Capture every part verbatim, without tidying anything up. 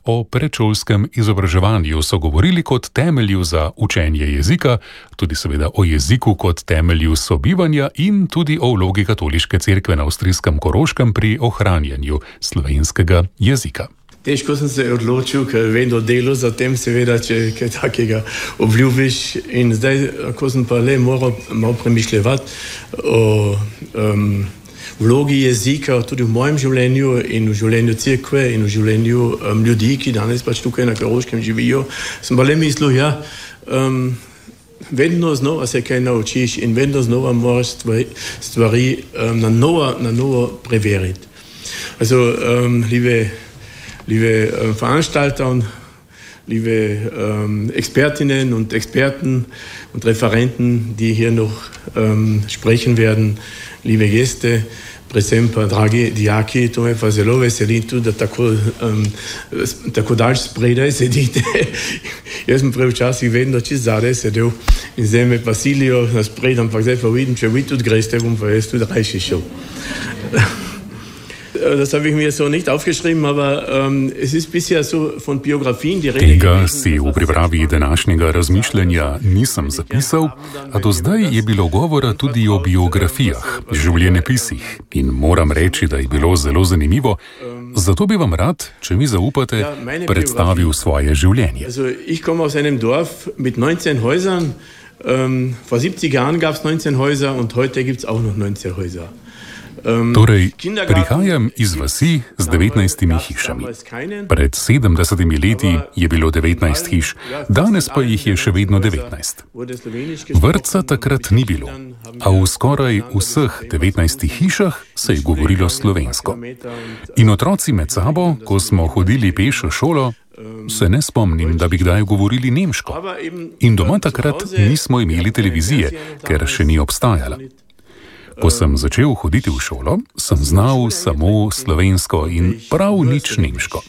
o predšolskem izobraževanju so govorili kot temelju za učenje jezika, tudi seveda o jeziku kot temelju sobivanja in tudi o vlogi katoliške cerkve na avstrijskem Koroškem pri ohranjanju slovenskega jezika. Težko sem se odločil, ker vedno delo za tem, seveda, če kaj takega obljubiš. In zdaj, ko sem pa le moral malo premišljati o um, vlogi jezika tudi v mojem življenju in v življenju cerkve in v življenju um, ljudi, ki danes pač tukaj na Koroškem živijo, sem pa le mislil, ja, um, vedno znova se kaj naučiš in vedno znova moraš stvari, stvari um, na novo, na novo preveriti. Also, um, liebe, liebe um, Veranstalter und liebe ähm, Expertinnen und Experten und Referenten, die hier noch ähm, sprechen werden, liebe Gäste, predvsem pa dragi dijaki, to me pa zelo veseli tudi, da tako, um, tako daljš spredaj sedite. Jaz sem prej včasih vedno čist zadaj sedel in zdaj me pa silijo na spred, ampak zdaj pa vidim, če vi tudi greste, bom pa jaz tudi rajši šel. Das habe ich mir so nicht aufgeschrieben, aber ähm, es ist bisher so von Biografien die Rede. Tega si v pripravi današnjega razmišljanja nisem zapisal, a do zdaj je bilo govora tudi o biografijah, življenjepisih in moram reči, da je bilo zelo zanimivo, zato bi vam rad, če mi zaupate, predstavil svoje življenje. Also, ich komme aus einem Dorf mit neunzehn Häusern. Ähm, vor siebzig Jahren gab es neunzehn Häuser und heute gibt es auch noch neunzehn Häuser. Torej, prihajam iz vasi z devetnajstimi hišami. Pred sedemdesetimi leti je bilo devetnajst hiš, danes pa jih je še vedno devetnajst. Vrtca takrat ni bilo, a v skoraj vseh devetnajstih hišah se je govorilo slovensko. In otroci med sabo, ko smo hodili peš v šolo, se ne spomnim, da bi kdaj govorili nemško. In doma takrat nismo imeli televizije, ker še ni obstajala. Ko sem začel hoditi v šolo, sem znal samo slovensko in prav nič nemško.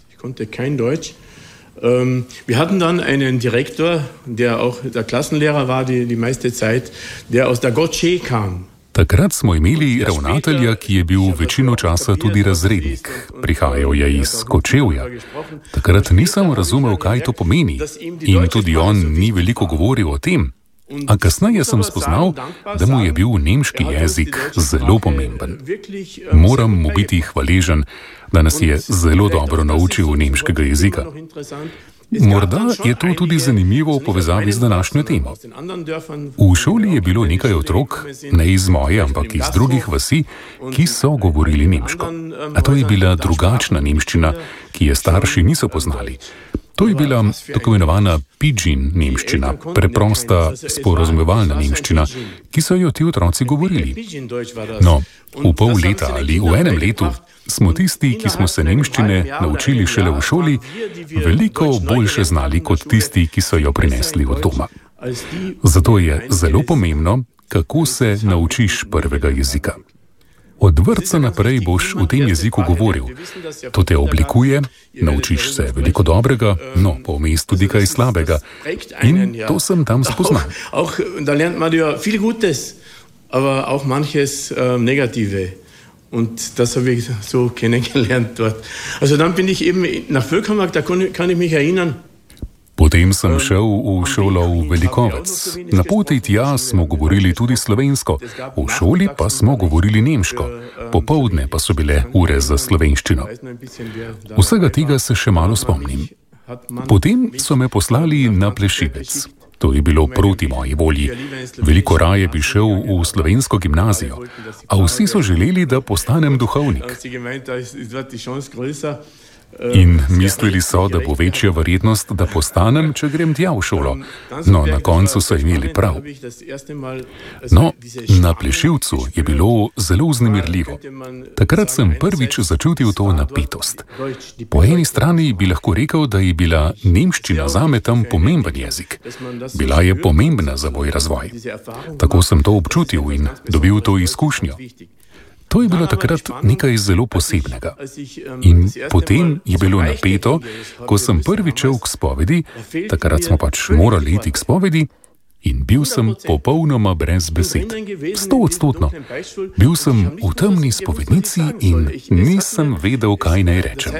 Wir hatten dann einen Direktor, der auch der Klassenlehrer war die, die meiste Zeit, der aus der Gotsche kam. Takrat smo imeli ravnatelja, ki je bil večino časa tudi razrednik. Prihajal je iz Kočevja. Takrat nisem razumel, kaj to pomeni in tudi on ni veliko govoril o tem. A kasneje sem spoznal, da mu je bil nemški jezik zelo pomemben. Moram mu biti hvaležen, da nas je zelo dobro naučil nemškega jezika. Morda je to tudi zanimivo v povezavi z današnjo temo. V šoli je bilo nekaj otrok, ne iz moje, ampak iz drugih vasi, ki so govorili nemško. A to je bila drugačna nemščina, ki je starši niso poznali. To je bila tako imenovana pidžin nemščina, preprosta sporozumevalna nemščina, ki so jo ti otroci govorili. No, v pol leta ali v enem letu smo tisti, ki smo se nemščine naučili šele v šoli, veliko boljše znali kot tisti, ki so jo prinesli od doma. Zato je zelo pomembno, kako se naučiš prvega jezika. Od vrtca naprej boš v tem jeziku govoril. To te oblikuje, naučiš se veliko dobrega, no, pa vmes tudi kaj slabega. In to sem tam spoznal. Auch, da lernt man ja viel Gutes, aber auch manches äh, Negative. Und das habe ich so kennengelernt dort. Also dann bin ich eben nach Völkermark, da kann ich mich erinnern. Potem sem šel v šolo v Velikovec. Na poti tja smo govorili tudi slovensko, v šoli pa smo govorili nemško. Popoldne pa so bile ure za slovenščino. Vsega tega se še malo spomnim. Potem so me poslali na Plešivec. To je bilo proti moji volji. Veliko raje bi šel v slovensko gimnazijo, a vsi so želeli, da postanem duhovnik. In mislili so, da bo večja verjetnost, da postanem, če grem tja v šolo. No, na koncu so imeli prav. No, na Plešivcu je bilo zelo vznemirljivo. Takrat sem prvič začutil to napetost. Po eni strani bi lahko rekel, da je bila nemščina zame tam pomemben jezik. Bila je pomembna za moj razvoj. Tako sem to občutil in dobil to izkušnjo. To je bilo takrat nekaj zelo posebnega. In potem je bilo napeto, ko sem prvič šel k spovedi, takrat smo pač morali iti k spovedi, in bil sem popolnoma brez besed. Stoodstotno. Bil sem v temni spovednici in nisem vedel, kaj naj rečem.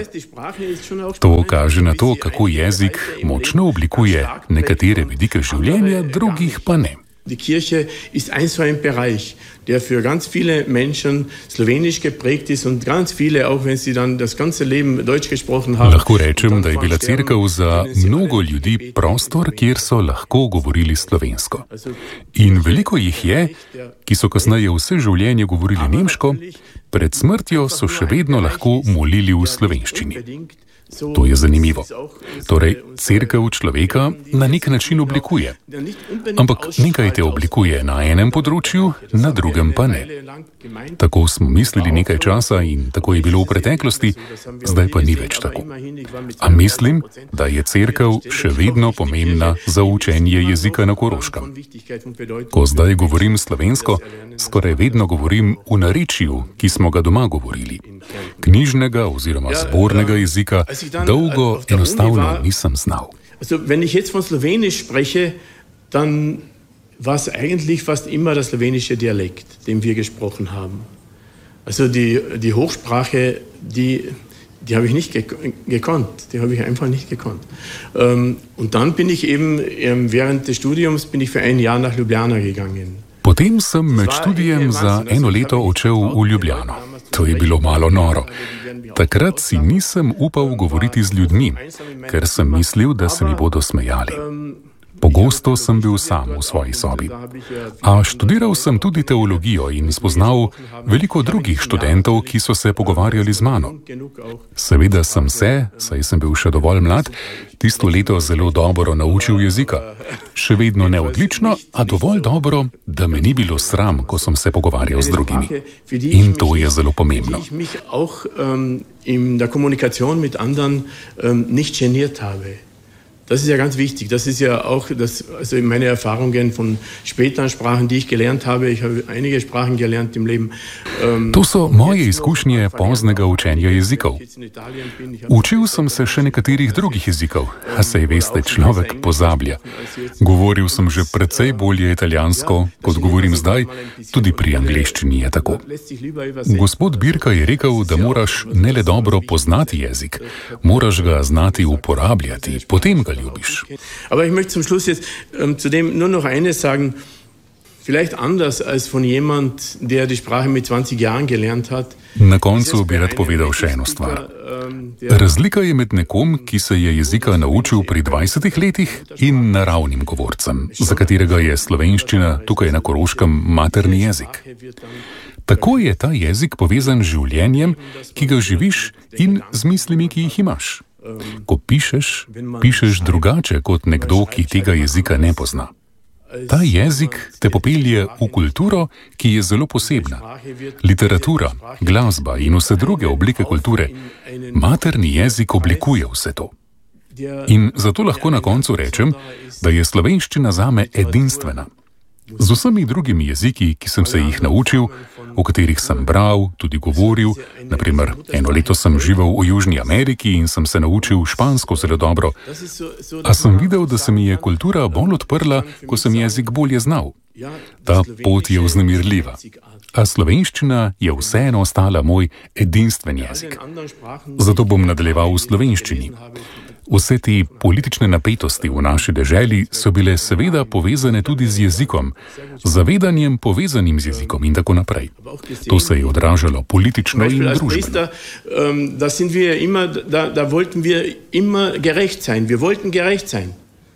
To kaže na to, kako jezik močno oblikuje nekatere vidike življenja, drugih pa ne. Die Kirche ist ein so ein Bereich, der für ganz viele Menschen slowenisch geprägt ist und ganz viele, auch wenn sie dann das ganze Leben Deutsch gesprochen haben. Lahko rečem, da je bila cerkev za mnogo ljudi prostor, kjer so lahko govorili slovensko. In veliko jih je, ki so kasneje vse življenje govorili nemško, pred smrtjo so še vedno lahko molili v slovenščini. To je zanimivo. Torej, cerkev človeka na nek način oblikuje. Ampak nekaj te oblikuje na enem področju, na drugem pa ne. Tako smo mislili nekaj časa in tako je bilo v preteklosti, zdaj pa ni več tako. A mislim, da je cerkev še vedno pomembna za učenje jezika na Koroškem. Ko zdaj govorim slovensko, skoraj vedno govorim v narečju, ki smo ga doma govorili. Knjižnega oziroma zbornega jezika dolgo enostavno nisem znal. Also, wenn ich jetzt von Slowenisch spreche, dann war es eigentlich fast immer der slowenische Dialekt, den wir gesprochen haben. Also die, die Hochsprache, die, die habe ich nicht gekonnt, die habe ich einfach nicht gekonnt. Und dann bin ich eben, während des Studiums bin ich für ein Jahr nach Ljubljana gegangen. Potem sem med študijem za eno leto odšel v Ljubljano. To je bilo malo noro. Takrat si nisem upal govoriti z ljudmi, ker sem mislil, da se mi bodo smejali. Pogosto sem bil sam v svoji sobi. A študiral sem tudi teologijo in spoznal veliko drugih študentov, ki so se pogovarjali z mano. Seveda sem se, saj sem bil še dovolj mlad, tisto leto zelo dobro naučil jezika. Še vedno ne odlično, a dovolj dobro, da me ni bilo sram, ko sem se pogovarjal z drugimi. In to je zelo pomembno. In da komunikacijo mit anderen nicht geniert habe. Das ist ja ganz wichtig. Das ist ja auch das, also meine Erfahrungen von späteren Sprachen, die ich gelernt habe. Ich habe einige Sprachen gelernt im Leben. To so moje izkušnje poznega učenja jezikov. Učil sem se še nekaterih drugih jezikov, a saj veste, človek pozablja. Govoril sem že precej bolje italijansko, kot govorim zdaj, tudi pri angleščini je tako. Gospod Birka je rekel, da moraš ne le dobro poznati jezik, moraš ga znati uporabljati, potem ga ljubiš. Aber ich möchte zum Schluss jetzt ähm, zudem nur noch eines sagen, vielleicht anders als von jemand, der die Sprache mit zwanzig Jahren gelernt hat. Na koncu bi rad povedal še eno stvar. Razlika je med nekom, ki se je jezika naučil pri dvajsetih letih, in naravnim govorcem, za katerega je slovenščina tukaj na Koroškem materni jezik. Tako je ta jezik povezan z življenjem, ki ga živiš, in z mislimi, ki jih imaš. Ko pišeš, pišeš drugače kot nekdo, ki tega jezika ne pozna. Ta jezik te popelje v kulturo, ki je zelo posebna. Literatura, glasba in vse druge oblike kulture. Materni jezik oblikuje vse to. In zato lahko na koncu rečem, da je slovenščina zame edinstvena. Z vsemi drugimi jeziki, ki sem se jih naučil, o katerih sem bral, tudi govoril, naprimer eno leto sem živel v Južni Ameriki in sem se naučil špansko zelo dobro, a sem videl, da se mi je kultura bolj odprla, ko sem jezik bolje znal. Ta pot je vznemirljiva. A slovenščina je vseeno ostala moj edinstven jezik. Zato bom nadaljeval v slovenščini. Vse te politične napetosti v naši deželi so bile seveda povezane tudi z jezikom, zavedanjem povezanim z jezikom in tako naprej. To se je odražalo politično in družbeno. Da sind wir immer, da, da wollten wir immer gerecht sein. Wir wollten gerecht sein.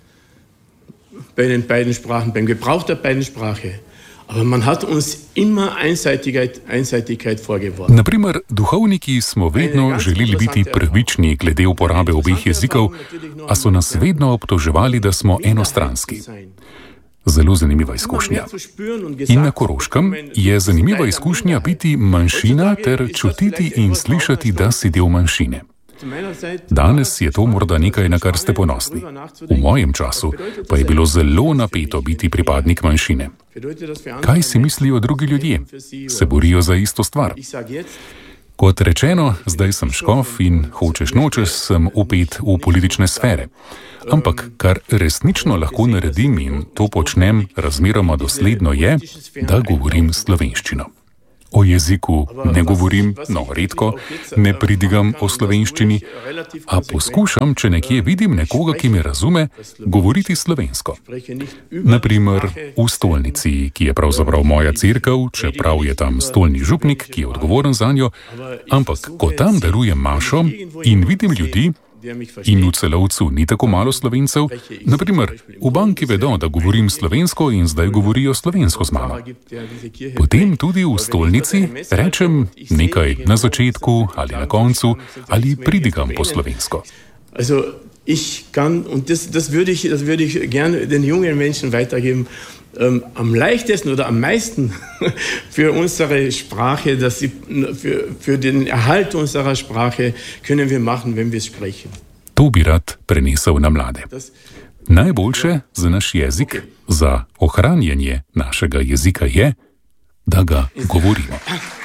Bei den beiden Sprachen, beim Gebrauch der beiden Sprache. Aber man hat uns immer Einseitigkeit, Einseitigkeit vorgeworfen. Naprimer, duhovniki smo vedno želeli biti pravični glede uporabe obeh jezikov, a so nas vedno obtoževali, da smo enostranski. Zelo zanimiva izkušnja. In na Koroškem je zanimiva izkušnja biti manjšina ter čutiti in slišati, da si del manjšine. Danes je to morda nekaj, na kar ste ponosni. V mojem času pa je bilo zelo napeto biti pripadnik manjšine. Kaj si mislijo drugi ljudje? Se borijo za isto stvar. Kot rečeno, zdaj sem škof in hočeš nočeš sem opet v politične sfere. Ampak kar resnično lahko naredim in to počnem razmeroma dosledno je, da govorim slovenščino. O jeziku ne govorim, no redko, ne pridigam o slovenščini, a poskušam, če nekje vidim nekoga, ki me razume, govoriti slovensko. Naprimer v stolnici, ki je pravzaprav moja cerkev, čeprav je tam stolni župnik, ki je odgovoren zanjo, ampak ko tam darujem mašo in vidim ljudi, in v Celovcu ni tako malo Slovencev, naprimer v banki vedo, da govorim slovensko in zdaj govorijo slovensko z mano. Potem tudi v stolnici rečem nekaj na začetku ali na koncu ali pridigam po slovensko. Also ich kann, und das, das würde ich, das würde ich gerne den jungen Menschen weitergeben, ähm, am leichtesten oder am meisten für unsere Sprache, dass sie, für, für den Erhalt unserer Sprache können wir machen, wenn wir sprechen. To bi rad prenesel na mlade. Najboljše za naš jezik, za ohranjanje našega jezika je, da ga govorimo.